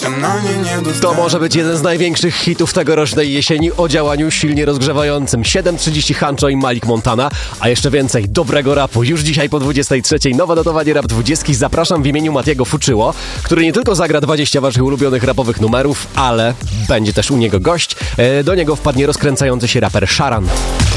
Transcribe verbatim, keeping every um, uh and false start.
na nie nie dostanę. To może być jeden z największych hitów tegorocznej jesieni o działaniu silnie rozgrzewającym. siedem trzydzieści Huncho i Malik Montana, a jeszcze więcej dobrego rapu. Już dzisiaj po dwudziestej trzeciej nowe notowanie Rap dwadzieścia. Zapraszam w imieniu Matiego Fuczyło, który nie tylko zagra dwadzieścia waszych ulubionych rapowych numerów, ale będzie też u niego gość. Do niego wpadnie rozkręcający się raper Szaran.